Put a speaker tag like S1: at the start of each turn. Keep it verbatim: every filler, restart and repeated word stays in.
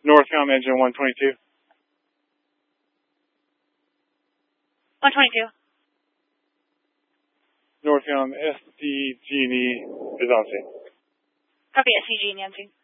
S1: Northcom engine one twenty-two.
S2: one twenty-two.
S1: Northcom S D G and E is on scene.
S2: Copy S C G, Nancy.